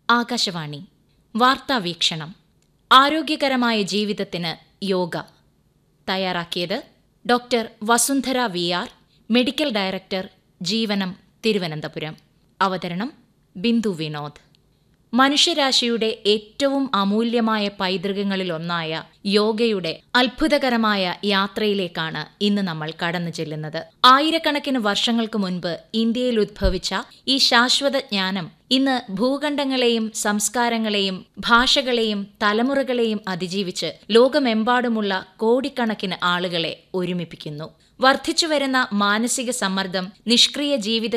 ആകാശവാണി വാർത്താവീക്ഷണം. ആരോഗ്യകരമായ ജീവിതത്തിന് യോഗ. തയ്യാറാക്കിയത് ഡോക്ടർ വസുന്ധര വി.ആർ., മെഡിക്കൽ ഡയറക്ടർ, ജീവനം, തിരുവനന്തപുരം. അവതരണം ബിന്ദു വിനോദ്. മനുഷ്യരാശിയുടെ ഏറ്റവും അമൂല്യമായ പൈതൃകങ്ങളിലൊന്നായ യോഗയുടെ അത്ഭുതകരമായ യാത്രയിലേക്കാണ് ഇന്ന് നമ്മൾ കടന്നു ചെല്ലുന്നത്. ആയിരക്കണക്കിന് വർഷങ്ങൾക്ക് മുൻപ് ഇന്ത്യയിൽ ഉദ്ഭവിച്ച ഈ ശാശ്വത ജ്ഞാനം ഇന്ന് ഭൂഖണ്ഡങ്ങളെയും സംസ്കാരങ്ങളെയും ഭാഷകളെയും തലമുറകളെയും അതിജീവിച്ച് ലോകമെമ്പാടുമുള്ള കോടിക്കണക്കിന് ആളുകളെ ഒരുമിപ്പിക്കുന്നു. വർദ്ധിച്ചുവരുന്ന മാനസിക സമ്മർദ്ദം, നിഷ്ക്രിയ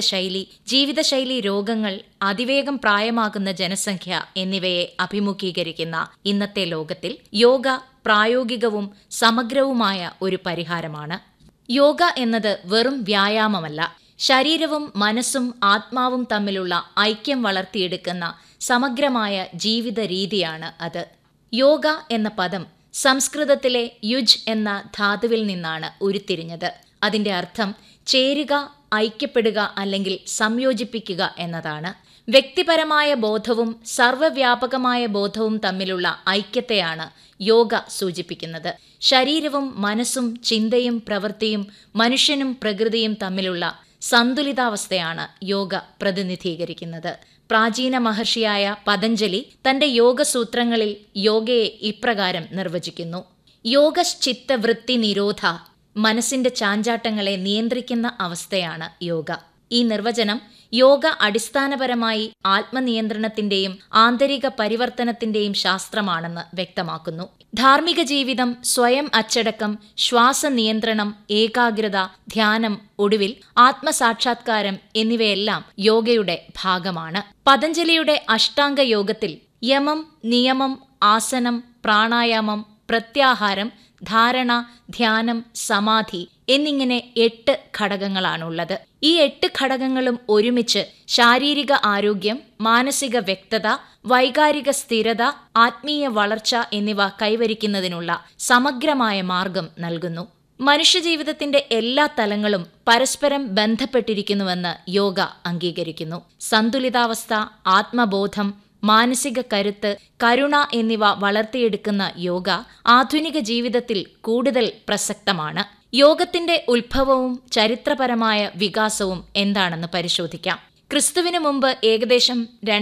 ജീവിതശൈലി രോഗങ്ങൾ, അതിവേഗം പ്രായമാകുന്ന ജനസംഖ്യ എന്നിവയെ അഭിമുഖീകരിക്കുന്ന ഇന്നത്തെ ലോകത്തിൽ യോഗ പ്രായോഗികവും സമഗ്രവുമായ ഒരു പരിഹാരമാണ്. യോഗ എന്നത് വെറും വ്യായാമമല്ല, ശരീരവും മനസ്സും ആത്മാവും തമ്മിലുള്ള ഐക്യം വളർത്തിയെടുക്കുന്ന സമഗ്രമായ ജീവിത രീതിയാണ് അത്. യോഗ എന്ന പദം സംസ്കൃതത്തിലെ യുജ് എന്ന ധാതുവിൽ നിന്നാണ് ഉരുത്തിരിഞ്ഞത്. അതിന്റെ അർത്ഥം ചേരുക, ഐക്യപ്പെടുക അല്ലെങ്കിൽ സംയോജിപ്പിക്കുക എന്നതാണ്. വ്യക്തിപരമായ ബോധവും സർവ്വവ്യാപകമായ ബോധവും തമ്മിലുള്ള ഐക്യത്തെയാണ് യോഗ സൂചിപ്പിക്കുന്നത്. ശരീരവും മനസ്സും ചിന്തയും പ്രവൃത്തിയും മനുഷ്യനും പ്രകൃതിയും തമ്മിലുള്ള സന്തുലിതാവസ്ഥയാണ് യോഗ പ്രതിനിധീകരിക്കുന്നത്. പ്രാചീന മഹർഷിയായ പതഞ്ജലി തന്റെ യോഗസൂത്രങ്ങളിൽ യോഗയെ ഇപ്രകാരം നിർവചിക്കുന്നു: യോഗശ്ചിത്ത വൃത്തി നിരോധ. മനസ്സിന്റെ ചാഞ്ചാട്ടങ്ങളെ നിയന്ത്രിക്കുന്ന അവസ്ഥയാണ് യോഗ. ഈ നിർവചനം യോഗ അടിസ്ഥാനപരമായി ആത്മനിയന്ത്രണത്തിന്റെയും ആന്തരിക പരിവർത്തനത്തിന്റെയും ശാസ്ത്രമാണെന്ന് വ്യക്തമാക്കുന്നു. ധാർമ്മിക ജീവിതം, സ്വയം അച്ചടക്കം, ശ്വാസനിയന്ത്രണം, ഏകാഗ്രത, ധ്യാനം, ഒടുവിൽ ആത്മസാക്ഷാത്കാരം എന്നിവയെല്ലാം യോഗയുടെ ഭാഗമാണ്. പതഞ്ജലിയുടെ അഷ്ടാംഗ യോഗത്തിൽ യമം, നിയമം, ആസനം, പ്രാണായാമം, പ്രത്യാഹാരം, ധാരണ, ധ്യാനം, സമാധി എന്നിങ്ങനെ 8 ഘടകങ്ങളാണുള്ളത്. ഈ 8 ഘടകങ്ങളും ഒരുമിച്ച് ശാരീരിക ആരോഗ്യം, മാനസിക വ്യക്തത, വൈകാരിക സ്ഥിരത, ആത്മീയ വളർച്ച എന്നിവ കൈവരിക്കുന്നതിനുള്ള സമഗ്രമായ മാർഗം നൽകുന്നു. മനുഷ്യജീവിതത്തിന്റെ എല്ലാ തലങ്ങളും പരസ്പരം ബന്ധപ്പെട്ടിരിക്കുന്നുവെന്ന് യോഗ അംഗീകരിക്കുന്നു. സന്തുലിതാവസ്ഥ, ആത്മബോധം, മാനസിക കരുത്ത്, കരുണ എന്നിവ വളർത്തിയെടുക്കുന്ന യോഗ ആധുനിക ജീവിതത്തിൽ കൂടുതൽ പ്രസക്തമാണ്. യോഗത്തിന്റെ ഉത്ഭവവും ചരിത്രപരമായ വികാസവും എന്താണെന്ന് പരിശോധിക്കാം. ക്രിസ്തുവിനു മുമ്പ് ഏകദേശം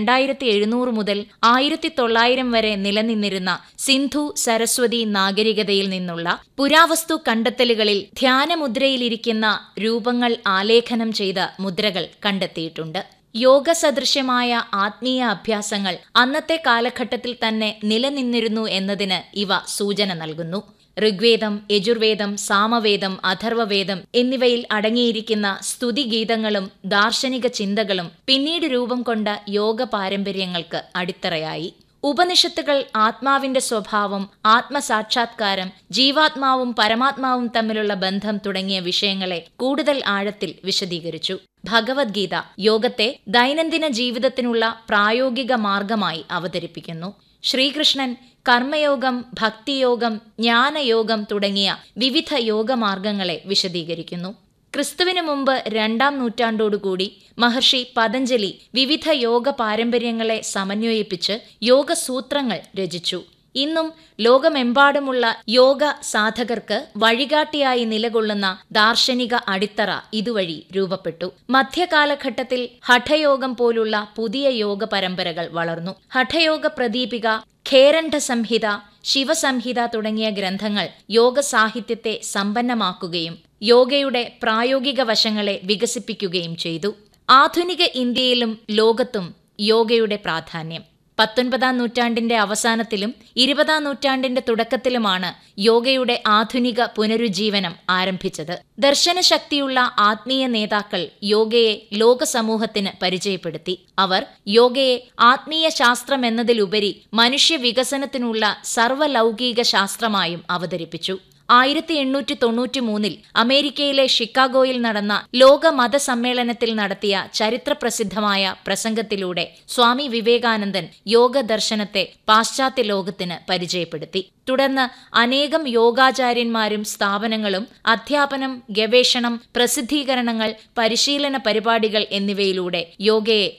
2700 മുതൽ 1900 വരെ നിലനിന്നിരുന്ന സിന്ധു സരസ്വതി നാഗരികതയിൽ നിന്നുള്ള പുരാവസ്തു കണ്ടെത്തലുകളിൽ ധ്യാനമുദ്രയിലിരിക്കുന്ന രൂപങ്ങൾ ആലേഖനം ചെയ്ത മുദ്രകൾ കണ്ടെത്തിയിട്ടുണ്ട്. യോഗസദൃശ്യമായ ആത്മീയ അഭ്യാസങ്ങൾ അന്നത്തെ കാലഘട്ടത്തിൽ തന്നെ നിലനിന്നിരുന്നു എന്നതിന് ഇവ സൂചന നൽകുന്നു. ഋഗ്വേദം, യജുർവേദം, സാമവേദം, അഥർവവേദം എന്നിവയിൽ അടങ്ങിയിരിക്കുന്ന സ്തുതിഗീതങ്ങളും ദാർശനിക ചിന്തകളും പിന്നീട് രൂപം കൊണ്ട യോഗ പാരമ്പര്യങ്ങൾക്ക് അടിത്തറയായി. ഉപനിഷത്തുകൾ ആത്മാവിന്റെ സ്വഭാവം, ആത്മസാക്ഷാത്കാരം, ജീവാത്മാവും പരമാത്മാവും തമ്മിലുള്ള ബന്ധം തുടങ്ങിയ വിഷയങ്ങളെ കൂടുതൽ ആഴത്തിൽ വിശദീകരിച്ചു. ഭഗവത്ഗീത യോഗത്തെ ദൈനംദിന ജീവിതത്തിനുള്ള പ്രായോഗിക മാർഗമായി അവതരിപ്പിക്കുന്നു. ശ്രീകൃഷ്ണൻ കർമ്മയോഗം, ഭക്തിയോഗം, ജ്ഞാനയോഗം തുടങ്ങിയ വിവിധ യോഗമാർഗങ്ങളെ വിശദീകരിക്കുന്നു. ക്രിസ്തുവിനു മുമ്പ് 2-ാം നൂറ്റാണ്ടോടുകൂടി മഹർഷി പതഞ്ജലി വിവിധ യോഗ പാരമ്പര്യങ്ങളെ സമന്വയിപ്പിച്ച് യോഗസൂത്രങ്ങൾ രചിച്ചു. ഇന്നും ലോകമെമ്പാടുമുള്ള യോഗ സാധകർക്ക് വഴികാട്ടിയായി നിലകൊള്ളുന്ന ദാർശനിക അടിത്തറ ഇതുവഴി രൂപപ്പെട്ടു. മധ്യകാലഘട്ടത്തിൽ ഹഠയോഗം പോലുള്ള പുതിയ യോഗ പരമ്പരകൾ വളർന്നു. ഹഠയോഗ പ്രദീപിക, ഖേരണ്ഡ സംഹിത, ശിവസംഹിത തുടങ്ങിയ ഗ്രന്ഥങ്ങൾ യോഗ സാഹിത്യത്തെ സമ്പന്നമാക്കുകയും യോഗയുടെ പ്രായോഗിക വശങ്ങളെ വികസിപ്പിക്കുകയും ചെയ്തു. ആധുനിക ഇന്ത്യയിലും ലോകത്തും യോഗയുടെ പ്രാധാന്യം 19-ാം നൂറ്റാണ്ടിന്റെ അവസാനത്തിലും 20-ാം നൂറ്റാണ്ടിന്റെ തുടക്കത്തിലുമാണ് യോഗയുടെ ആധുനിക പുനരുജ്ജീവനം ആരംഭിച്ചത്. ദർശനശക്തിയുള്ള ആത്മീയ നേതാക്കൾ യോഗയെ ലോകസമൂഹത്തിന് പരിചയപ്പെടുത്തി. അവർ യോഗയെ ആത്മീയ ശാസ്ത്രമെന്നതിലുപരി മനുഷ്യ വികസനത്തിനുള്ള സർവ്വലൗകിക ശാസ്ത്രമായും അവതരിപ്പിച്ചു. 1893 അമേരിക്കയിലെ ഷിക്കാഗോയിൽ നടന്ന ലോക മതസമ്മേളനത്തിൽ നടത്തിയ ചരിത്രപ്രസിദ്ധമായ പ്രസംഗത്തിലൂടെ സ്വാമി വിവേകാനന്ദൻ യോഗ ദർശനത്തെ പാശ്ചാത്യ ലോകത്തിന് പരിചയപ്പെടുത്തി. തുടർന്ന് അനേകം യോഗാചാര്യന്മാരും സ്ഥാപനങ്ങളും അധ്യാപനം, ഗവേഷണം, പ്രസിദ്ധീകരണങ്ങൾ, പരിശീലന പരിപാടികൾ എന്നിവയിലൂടെ യോഗയെ